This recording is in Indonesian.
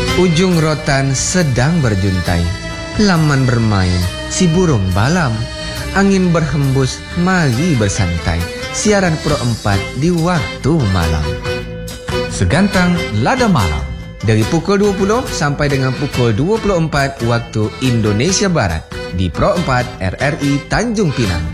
Ujung rotan sedang berjuntai, laman bermain, si burung balam. Angin berhembus, mari bersantai. Siaran Pro 4 di waktu malam. Segantang Lada Malam. Dari pukul 20 sampai dengan pukul 24 waktu Indonesia Barat. Di Pro 4 RRI Tanjung Pinang.